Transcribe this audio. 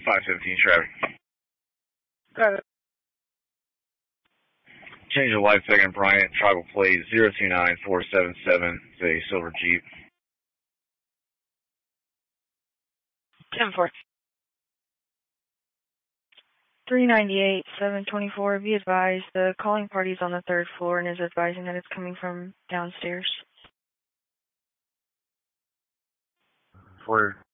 517 traffic. Got it. Change of life second Bryant, tribal plate 029477. It's a silver Jeep. 10-4. 398, 724. Be advised, the calling party's on the 3rd floor and is advising that it's coming from downstairs. For